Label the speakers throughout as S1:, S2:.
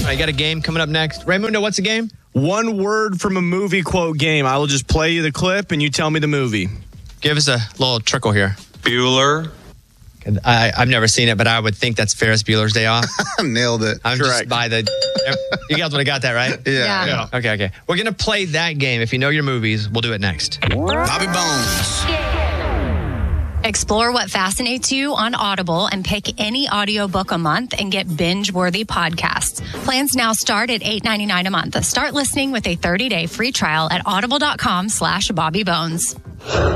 S1: I got a game coming up next. Raymundo, what's the game?
S2: One word from a movie quote game. I will just play you the clip and you tell me the movie.
S1: Give us a little trickle here.
S3: Bueller.
S1: I've never seen it, but I would think that's Ferris Bueller's Day Off.
S3: Nailed it.
S1: I'm
S2: Correct.
S1: just by the... You guys would have got that, right?
S3: Yeah.
S1: Okay. We're going to play that game. If you know your movies, we'll do it next.
S4: Bobby Bones.
S5: Explore what fascinates you on Audible and pick any audiobook a month and get binge-worthy podcasts. Plans now start at $8.99 a month. Start listening with a 30-day free trial at audible.com/BobbyBones.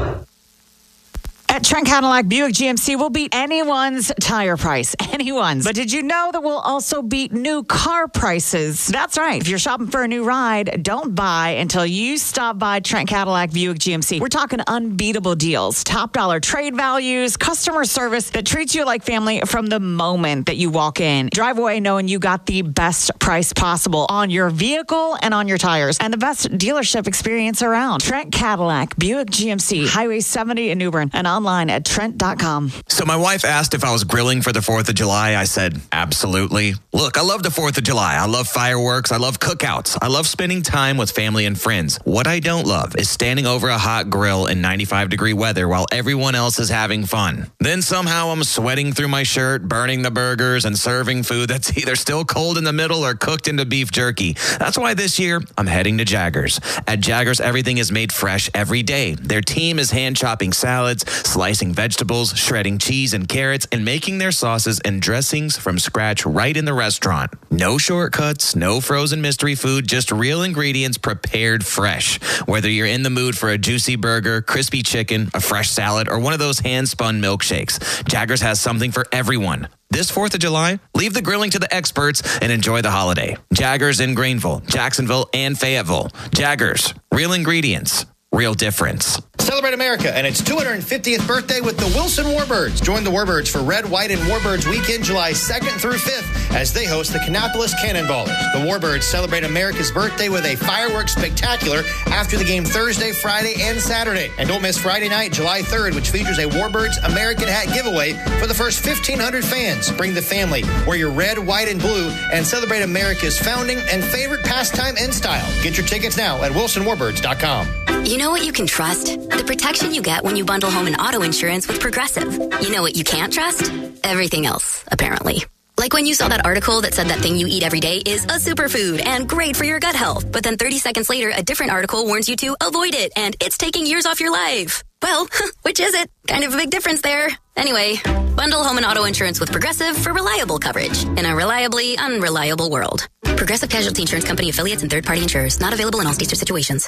S6: At Trent Cadillac Buick GMC, we'll beat anyone's tire price. Anyone's. But did you know that we'll also beat new car prices? That's right. If you're shopping for a new ride, don't buy until you stop by Trent Cadillac Buick GMC. We're talking unbeatable deals, top dollar trade values, customer service that treats you like family from the moment that you walk in. Drive away knowing you got the best price possible on your vehicle and on your tires, and the best dealership experience around. Trent Cadillac Buick GMC, Highway 70 in New Bern, and online at Trent.com.
S4: So my wife asked if I was grilling for the 4th of July. I said, absolutely. Look, I love the 4th of July. I love fireworks. I love cookouts. I love spending time with family and friends. What I don't love is standing over a hot grill in 95-degree weather while everyone else is having fun. Then somehow I'm sweating through my shirt, burning the burgers, and serving food that's either still cold in the middle or cooked into beef jerky. That's why this year I'm heading to Jaggers. At Jaggers, everything is made fresh every day. Their team is hand-chopping salads, slicing vegetables, shredding cheese and carrots, and making their sauces and dressings from scratch right in the restaurant. No shortcuts, no frozen mystery food, just real ingredients prepared fresh. Whether you're in the mood for a juicy burger, crispy chicken, a fresh salad, or one of those hand-spun milkshakes, Jaggers has something for everyone. This 4th of July, leave the grilling to the experts and enjoy the holiday. Jaggers in Greenville, Jacksonville, and Fayetteville. Jaggers, real ingredients, real difference.
S7: Celebrate America and its 250th birthday with the Wilson Warbirds. Join the Warbirds for Red, White, and Warbirds Weekend, July 2nd through 5th, as they host the Kannapolis Cannonballers. The Warbirds celebrate America's birthday with a fireworks spectacular after the game Thursday, Friday, and Saturday. And don't miss Friday night, July 3rd, which features a Warbirds American hat giveaway for the first 1,500 fans. Bring the family, wear your red, white, and blue, and celebrate America's founding and favorite pastime and style. Get your tickets now at wilsonwarbirds.com.
S8: You know what you can trust? The protection you get when you bundle home and auto insurance with Progressive. You know what you can't trust? Everything else, apparently. Like when you saw that article that said that thing you eat every day is a superfood and great for your gut health. But then 30 seconds later, a different article warns you to avoid it and it's taking years off your life. Well, which is it? Kind of a big difference there. Anyway, bundle home and auto insurance with Progressive for reliable coverage in a reliably unreliable world. Progressive Casualty Insurance Company affiliates and third-party insurers. Not available in all states or situations.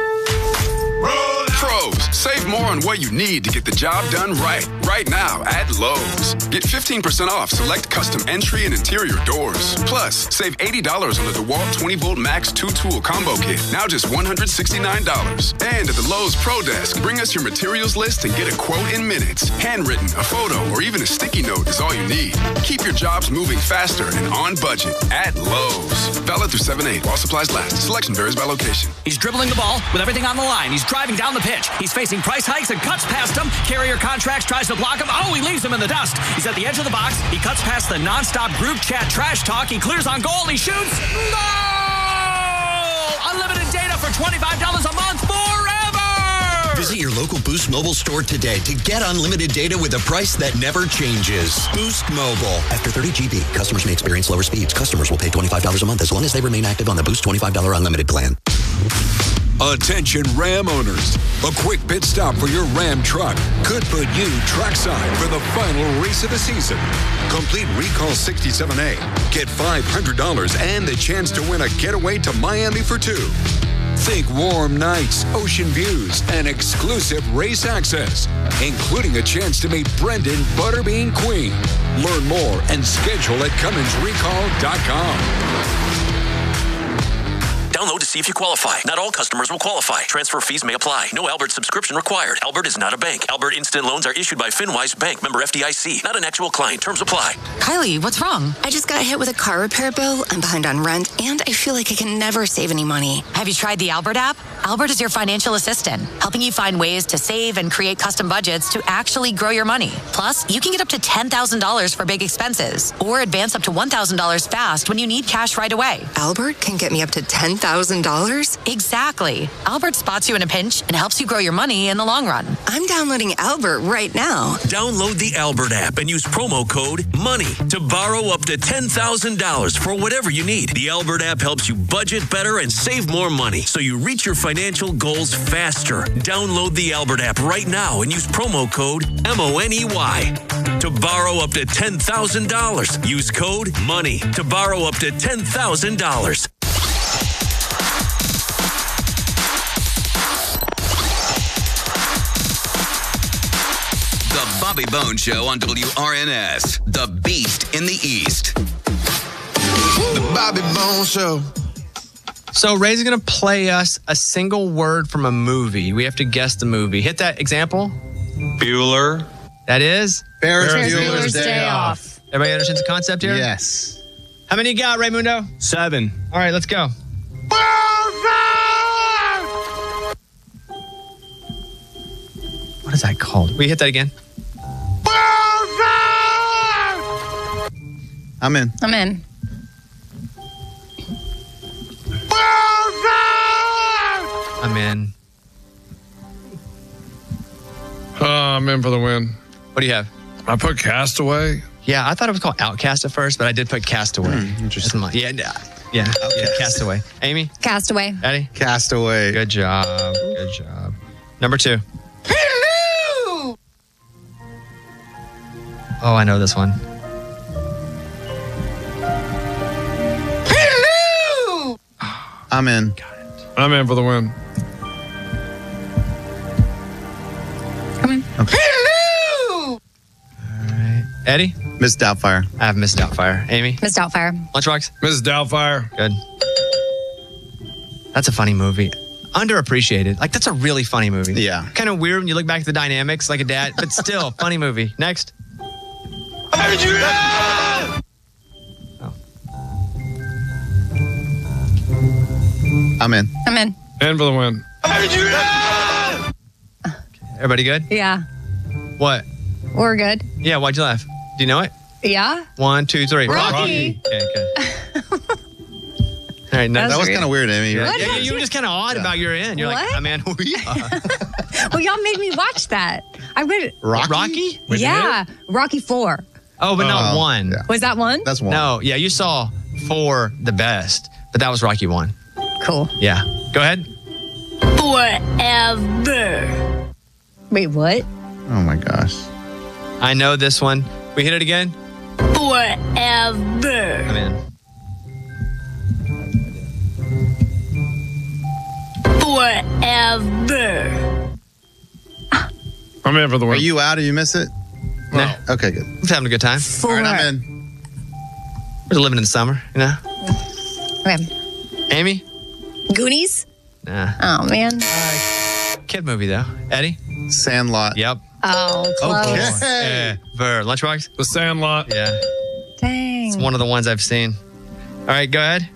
S9: Pros, save more on what you need to get the job done right now at Lowe's. Get 15% off select custom entry and interior doors. Plus, save $80 on the DeWalt 20-volt Max 2-tool combo kit, now just $169. And at the Lowe's Pro Desk, bring us your materials list and get a quote in minutes. Handwritten, a photo, or even a sticky note is all you need. Keep your jobs moving faster and on budget at Lowe's. Valid through 7/8 while supplies last. Selection varies by location.
S10: He's dribbling the ball with everything on the line. He's driving down the pitch. He's facing price hikes and cuts past him. Carrier Contracts tries to block him. Oh, he leaves him in the dust. He's at the edge of the box. He cuts past the nonstop group chat trash talk. He clears on goal. He shoots. Goal! Unlimited data for $25 a month forever!
S11: Visit your local Boost Mobile store today to get unlimited data with a price that never changes. Boost Mobile. After 30 GB, customers may experience lower speeds. Customers will pay $25 a month as long as they remain active on the Boost $25 unlimited plan.
S12: Attention Ram owners. A quick pit stop for your Ram truck could put you trackside for the final race of the season. Complete Recall 67A. Get $500 and the chance to win a getaway to Miami for two. Think warm nights, ocean views, and exclusive race access, including a chance to meet Brendan Butterbean Queen. Learn more and schedule at CumminsRecall.com.
S3: Download to see if you qualify. Not all customers will qualify. Transfer fees may apply. No Albert subscription required. Albert is not a bank. Albert Instant Loans are issued by FinWise Bank, member FDIC. Not an actual client. Terms apply.
S13: Kylie, what's wrong? I just got hit with a car repair bill. I'm behind on rent, and I feel like I can never save any money.
S14: Have you tried the Albert app? Albert is your financial assistant, helping you find ways to save and create custom budgets to actually grow your money. Plus, you can get up to $10,000 for big expenses or advance up to $1,000 fast when you need cash right away.
S13: Albert can get me up to $10,000?
S14: Exactly. Albert spots you in a pinch and helps you grow your money in the long run.
S13: I'm downloading Albert right now.
S3: Download the Albert app and use promo code MONEY to borrow up to $10,000 for whatever you need. The Albert app helps you budget better and save more money so you reach your financial goals faster. Download the Albert app right now and use promo code MONEY to borrow up to $10,000. Use code MONEY to borrow up to $10,000.
S15: The Bobby Bones Show on WRNS. The Beast in the East.
S16: The Bobby Bones Show.
S1: So Ray's going to play us a single word from a movie. We have to guess the movie. Hit that example.
S2: Bueller.
S1: That is?
S16: Ferris Bueller's Day Off.
S1: Everybody understands the concept here?
S16: Yes.
S1: How many you got, Raymundo?
S2: 7.
S1: All right, let's go. What is that called? Will you hit that again?
S16: I'm in.
S5: I'm in.
S1: I'm in.
S16: I'm in for the win.
S1: What do you have?
S16: I put Castaway.
S1: Yeah, I thought it was called Outcast at first, but I did put Castaway.
S16: Interesting.
S1: Yeah, Castaway. Amy?
S5: Castaway.
S1: Eddie?
S16: Castaway.
S1: Good job. Good job. Number 2.
S5: Hello!
S1: Oh, I know this one.
S5: Hello!
S16: I'm in. I'm in for the win.
S5: Come in.
S16: Okay.
S5: Hello!
S1: All right. Eddie?
S16: Miss Doubtfire.
S1: I have Miss Doubtfire. Amy?
S5: Miss Doubtfire.
S1: Lunchbox?
S16: Miss Doubtfire.
S1: Good. That's a funny movie. Underappreciated. Like, that's a really funny movie.
S16: Yeah.
S1: Kind of weird when you look back at the dynamics like a dad, but still, funny movie. Next.
S16: I'm in.
S5: I'm in.
S16: In for the win.
S1: Everybody good?
S5: Yeah.
S1: What?
S5: We're good.
S1: Yeah, why'd you laugh? Do you know it?
S5: Yeah.
S1: 1, 2, 3.
S5: Rocky.
S1: Okay, good. All right,
S16: That was kind of weird, Amy.
S1: Yeah, you were just kind of odd about your end. You're like,
S5: What?
S1: oh, man, we are.
S5: Well, y'all made me watch that. I went.
S1: Rocky?
S5: Yeah. Rocky 4.
S1: Oh, but not 1.
S16: yeah.
S5: Was that one?
S16: That's one.
S1: No, yeah, you saw 4 the best, but that was Rocky 1.
S5: Cool.
S1: Yeah. Go ahead.
S5: Forever. Wait, what?
S16: Oh my gosh.
S1: I know this one. We hit it again?
S5: Forever.
S1: I'm in.
S5: Forever.
S16: I'm in for the win. Are you out? Did you miss it?
S1: Nah.
S16: Okay, good.
S1: I'm having a good time.
S16: All right, I'm in.
S1: We're just living in the summer, you know?
S5: Okay.
S1: Amy?
S5: Goonies?
S1: Nah.
S5: Oh, man.
S1: Kid movie, though. Eddie?
S16: Sandlot.
S1: Yep.
S5: Oh, close.
S1: Lunchbox?
S16: The Sandlot.
S1: Yeah.
S5: Dang.
S1: It's one of the ones I've seen. All right, go ahead.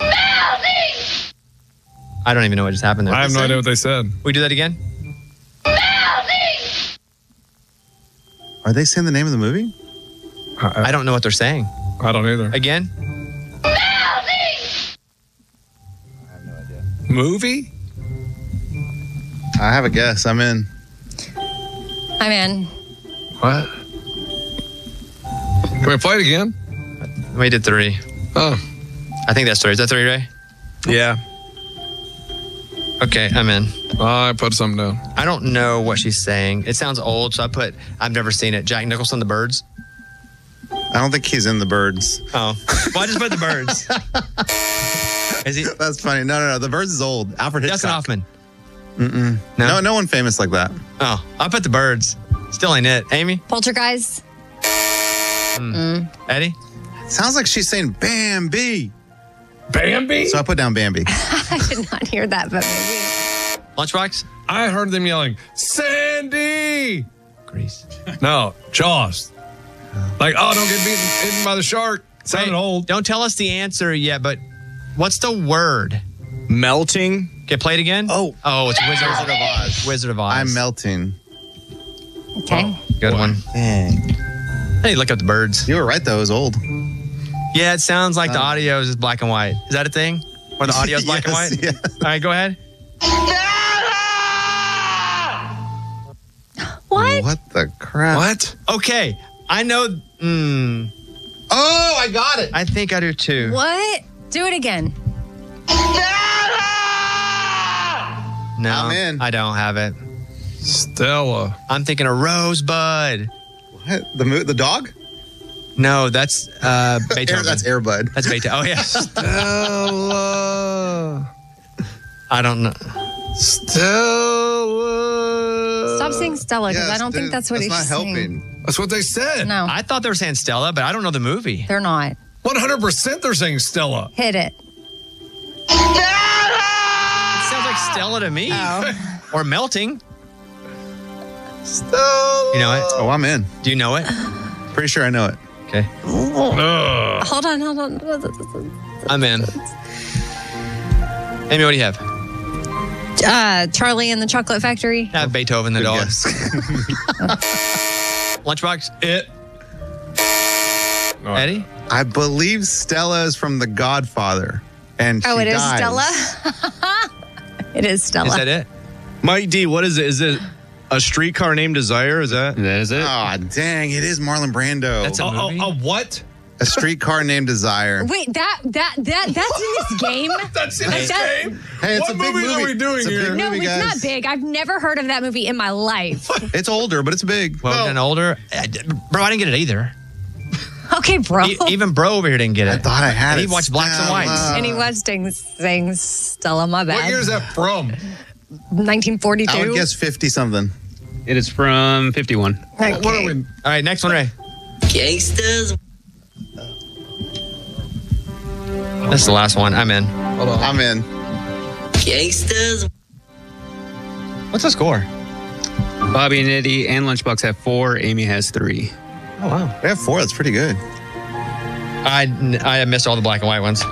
S1: I don't even know what just happened there.
S16: I have no idea what they said.
S1: We do that again?
S16: Are they saying the name of the movie?
S1: I don't know what they're saying.
S16: I don't either.
S1: Again?
S16: Movie? I have a guess. I'm in.
S5: I'm in.
S16: What? Can we play it again?
S1: We did 3.
S16: Oh.
S1: I think that's 3. Is that 3, Ray?
S16: Yeah.
S1: Okay, I'm in.
S16: I put something down.
S1: I don't know what she's saying. It sounds old, so I've never seen it. Jack Nicholson, The Birds?
S16: I don't think he's in The Birds.
S1: Oh. Well, I just put The Birds. Is he?
S16: That's funny. No. The Birds is old. Alfred Hitchcock.
S1: Dustin Hoffman.
S16: Mm-mm. No one famous like that.
S1: Oh, I put The Birds. Still ain't it. Amy?
S5: Poltergeist.
S1: Eddie?
S16: Sounds like she's saying Bambi.
S17: Bambi?
S16: So I put down Bambi.
S5: I did not hear that, but maybe.
S1: Lunchbox?
S17: I heard them yelling, Sandy!
S1: Grease.
S17: No, Jaws. Like, oh, don't get eaten by the shark. Sounded old.
S1: Don't tell us the answer yet, but what's the word?
S2: Melting.
S1: Okay, play it again.
S16: Oh,
S1: it's Wizard of Oz. Wizard of Oz.
S16: I'm melting.
S5: Okay.
S1: Good one.
S16: Dang.
S1: Hey, look up the birds.
S16: You were right, though. It was old.
S1: Yeah, it sounds like the audio is black and white. Is that a thing? Or the audio is black and white?
S16: Yeah.
S1: All right, go ahead.
S5: What?
S16: What the crap?
S17: What?
S1: Okay, I know.
S16: Oh, I got it.
S1: I think I do too.
S5: What? Do it again.
S1: No,
S16: I'm in.
S1: I don't have it.
S17: Stella.
S1: I'm thinking of Rosebud.
S16: What? The dog?
S1: No, that's Beethoven.
S16: That's Airbud.
S1: That's Beethoven. Oh, yeah.
S17: Stella.
S1: I don't know.
S17: Stella.
S5: Stop saying Stella, because I don't think that's what he's
S16: not
S5: saying.
S16: helping.
S17: That's what they said.
S5: No,
S1: I thought they were saying Stella, but I don't know the movie.
S5: they're not.
S17: 100% they're saying Stella.
S5: Hit it.
S1: It sounds like Stella to me. Or melting.
S17: Stella.
S1: You know it?
S16: Oh, I'm in.
S1: Do you know it?
S16: Pretty sure I know it.
S1: Okay.
S5: Hold on.
S1: I'm in. Amy, what do you have?
S5: Charlie and the Chocolate Factory.
S1: I have Beethoven the dog.
S16: Yes.
S1: Lunchbox?
S17: It.
S1: Eddie?
S16: I believe Stella is from The Godfather. And she
S5: It is
S16: dies.
S5: Stella? It is Stella.
S1: Is that it?
S2: Mike D, what is it? Is it A Streetcar Named Desire? Is that?
S18: That is it.
S16: Oh, dang. It is Marlon Brando.
S1: That's a movie?
S17: A what?
S16: A Streetcar Named Desire.
S5: Wait, that's in this game?
S17: That's in this game?
S16: Hey, it's
S17: What
S16: a big
S17: movie are we doing
S16: It's a
S17: here?
S16: big
S5: No,
S16: movie,
S5: it's
S16: guys.
S5: not big. I've never heard of that movie in my life.
S16: It's older, but it's big.
S1: Well, then older. Bro, I didn't get it either.
S5: Okay, bro.
S1: Even bro over here didn't get it.
S16: I thought I had
S1: And
S16: it.
S1: he watched blacks and whites.
S5: And he was saying Stella, my bad.
S17: What year is that from?
S5: 1942.
S16: I would guess 50-something.
S18: It is from 51.
S5: Okay.
S17: What are we?
S1: All right, next one, Ray.
S19: Gangsters.
S1: This is the last one. I'm in.
S17: Hold on.
S16: I'm in.
S19: Gangsters.
S1: What's the score?
S18: Bobby and Eddie and Lunchbox have 4. Amy has 3.
S1: Oh, wow.
S16: We have 4. That's pretty good.
S1: I missed all the black and white ones.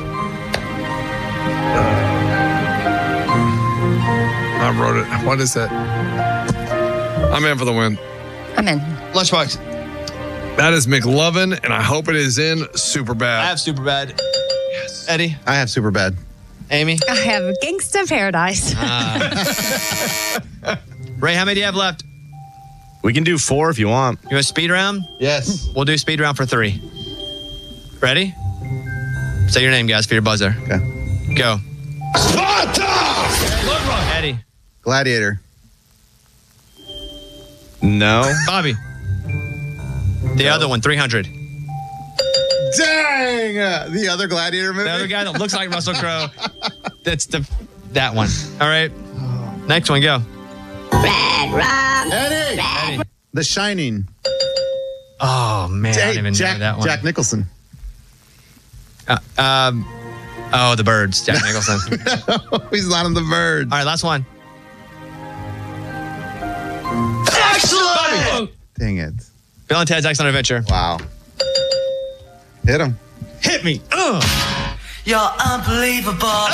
S17: I wrote it. What is that? I'm in for the win.
S5: I'm in.
S1: Lunchbox.
S17: That is McLovin, and I hope it is in Superbad.
S1: I have Superbad. Yes. Eddie.
S16: I have Superbad.
S1: Amy.
S5: I have Gangsta Paradise.
S1: Ray, how many do you have left?
S2: We can do 4 if you want.
S1: You want a speed round?
S16: Yes.
S1: We'll do speed round for 3. Ready? Say your name, guys, for your buzzer.
S16: Okay.
S1: Go.
S17: Sparta!
S1: Eddie.
S16: Gladiator.
S2: No.
S1: Bobby. The other one, 300.
S16: Dang! The other Gladiator movie?
S1: The other guy that looks like Russell Crowe. That's that one. All right. Next one, go.
S16: Eddie! The Shining.
S1: Oh, man. I don't even know that one.
S16: Jack Nicholson.
S1: The Birds. Jack Nicholson.
S16: No, he's not on The Birds.
S1: All right, last one.
S17: Excellent!
S16: Dang it.
S1: Bill and Ted's Excellent Adventure.
S16: Wow. Hit him.
S1: Hit me.
S19: You're unbelievable.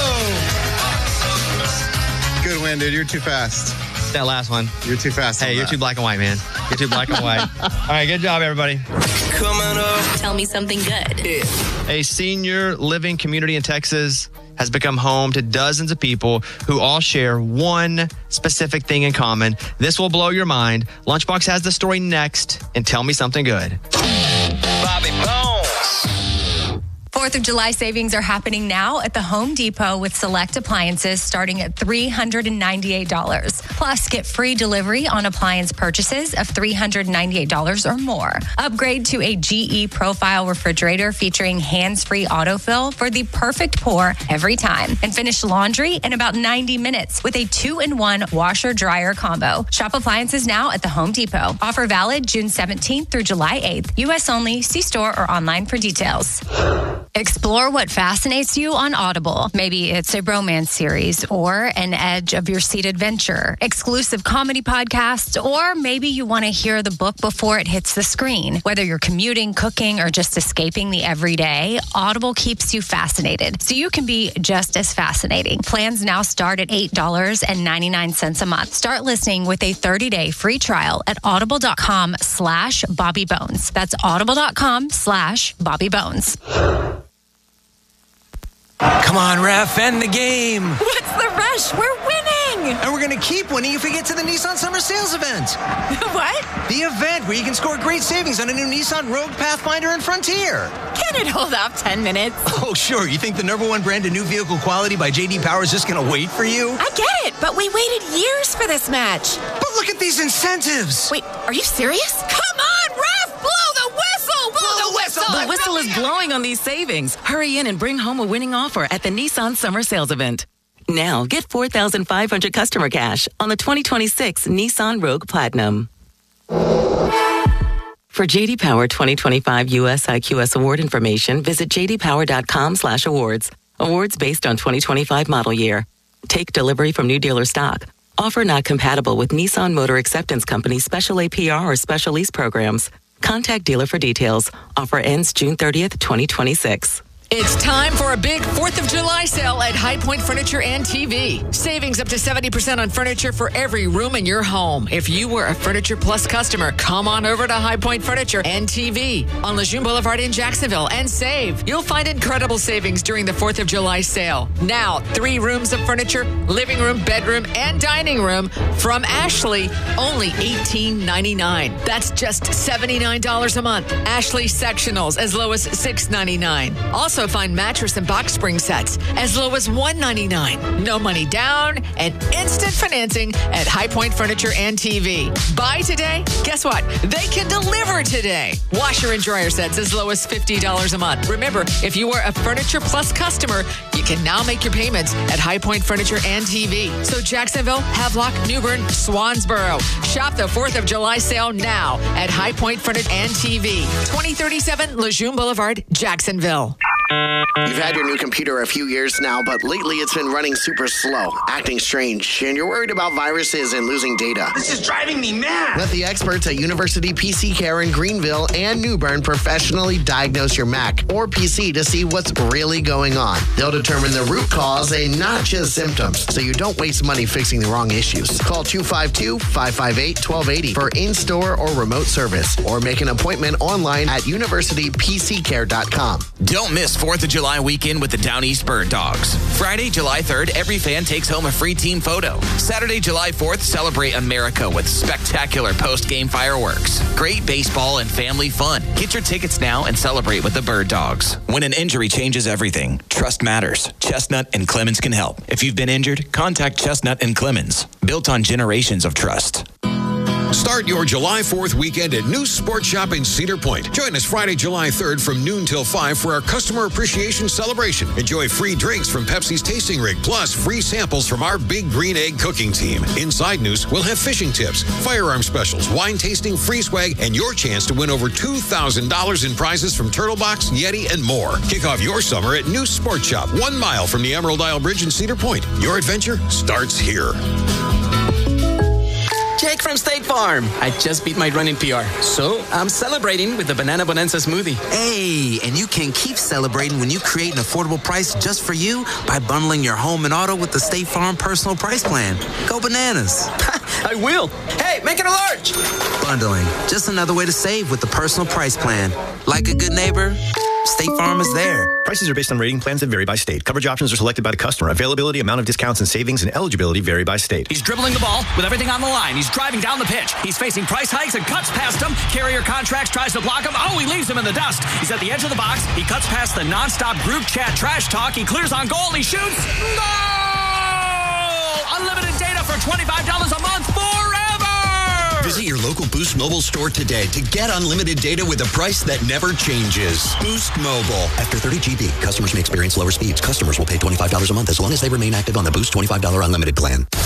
S16: Good win, dude. You're too fast.
S1: That last one.
S16: You're too fast.
S1: Hey, you're too black and white, man. You're too black and white. All right, good job, everybody.
S19: Coming up. Tell me something good.
S1: A senior living community in Texas has become home to dozens of people who all share one specific thing in common. This will blow your mind. Lunchbox has the story next, and tell me something good.
S19: Bobby Bones.
S5: 4th of July savings are happening now at the Home Depot with select appliances starting at $398. Plus, get free delivery on appliance purchases of $398 or more. Upgrade to a GE Profile refrigerator featuring hands-free autofill for the perfect pour every time. And finish laundry in about 90 minutes with a 2-in-1 washer-dryer combo. Shop appliances now at the Home Depot. Offer valid June 17th through July 8th. U.S. only. See store or online for details. Explore what fascinates you on Audible. Maybe it's a romance series or an edge of your seat adventure, exclusive comedy podcasts, or maybe you want to hear the book before it hits the screen. Whether you're commuting, cooking, or just escaping the everyday, Audible keeps you fascinated, so you can be just as fascinating. Plans now start at $8.99 a month. Start listening with a 30-day free trial at audible.com/BobbyBones. That's audible.com/BobbyBones.
S20: Come on, ref, end the game.
S21: What's the rush? We're winning.
S20: And we're going to keep winning if we get to the Nissan Summer Sales Event.
S21: What?
S20: The event where you can score great savings on a new Nissan Rogue, Pathfinder, and Frontier.
S21: Can it hold off 10 minutes?
S20: Oh, sure. You think the #1 brand of new vehicle quality by J.D. Power is just going to wait for you?
S21: I get it, but we waited years for this match.
S20: But look at these incentives.
S21: Wait, are you serious? Come on, ref! Blow the whistle! Blow the whistle!
S22: The whistle is blowing on these savings. Hurry in and bring home a winning offer at the Nissan Summer Sales Event. Now, get $4,500 customer cash on the 2026 Nissan Rogue Platinum. For J.D. Power 2025 U.S. IQS award information, visit jdpower.com/awards. Awards based on 2025 model year. Take delivery from new dealer stock. Offer not compatible with Nissan Motor Acceptance Company special APR or special lease programs. Contact dealer for details. Offer ends June 30th, 2026.
S23: It's time for a big 4th of July sale at High Point Furniture and TV. Savings up to 70% on furniture for every room in your home. If you were a Furniture Plus customer, come on over to High Point Furniture and TV on Lejeune Boulevard in Jacksonville and save. You'll find incredible savings during the 4th of July sale. Now, 3 rooms of furniture, living room, bedroom, and dining room from Ashley, only $18.99. That's just $79 a month. Ashley sectionals as low as $6.99. Also find mattress and box spring sets as low as $199. No money down and instant financing at High Point Furniture and TV. Buy today? Guess what? They can deliver today. Washer and dryer sets as low as $50 a month. Remember, if you are a Furniture Plus customer, you can now make your payments at High Point Furniture and TV. So Jacksonville, Havelock, Newbern, Swansboro. Shop the 4th of July sale now at High Point Furniture and TV. 2037 Lejeune Boulevard, Jacksonville.
S24: You've had your new computer a few years now, but lately it's been running super slow, acting strange, and you're worried about viruses and losing data.
S19: This is driving me mad.
S24: Let the experts at University PC Care in Greenville and Newbern professionally diagnose your Mac or PC to see what's really going on. They'll determine the root cause and not just symptoms, so you don't waste money fixing the wrong issues. Call 252-558-1280 for in-store or remote service, or make an appointment online at universitypccare.com.
S4: Don't miss 4th of July weekend with the Down East Bird Dogs. Friday, July 3rd, every fan takes home a free team photo. Saturday, July 4th, celebrate America with spectacular post-game fireworks. Great baseball and family fun. Get your tickets now and celebrate with the Bird Dogs. When an injury changes everything, trust matters. Chestnut and Clemens can help. If you've been injured, contact Chestnut and Clemens. Built on generations of trust.
S12: Start your July 4th weekend at New Sports Shop in Cedar Point. Join us Friday, July 3rd from noon till 5 for our Customer Appreciation Celebration. Enjoy free drinks from Pepsi's Tasting Rig, plus free samples from our Big Green Egg cooking team. Inside News, we'll have fishing tips, firearm specials, wine tasting, free swag, and your chance to win over $2,000 in prizes from Turtle Box, Yeti, and more. Kick off your summer at New Sports Shop, 1 mile from the Emerald Isle Bridge in Cedar Point. Your adventure starts here.
S25: Jake from State Farm. I just beat my running PR, so I'm celebrating with the Banana Bonanza smoothie.
S26: Hey, and you can keep celebrating when you create an affordable price just for you by bundling your home and auto with the State Farm Personal Price Plan. Go bananas.
S25: I will. Hey, make it a large.
S26: Bundling, just another way to save with the Personal Price Plan. Like a good neighbor, State Farm is there.
S27: Prices are based on rating plans that vary by state. Coverage options are selected by the customer. Availability, amount of discounts and savings, and eligibility vary by state.
S10: He's dribbling the ball with everything on the line. He's driving down the pitch. He's facing price hikes and cuts past him. Carrier Contracts tries to block him. Oh, he leaves him in the dust. He's at the edge of the box. He cuts past the nonstop group chat trash talk. He clears on goal. He shoots. Goal! Unlimited data for $25 a month forever!
S11: Visit your local Boost Mobile store today to get unlimited data with a price that never changes. Boost Mobile.
S28: After 30 GB, customers may experience lower speeds. Customers will pay $25 a month as long as they remain active on the Boost $25 unlimited plan.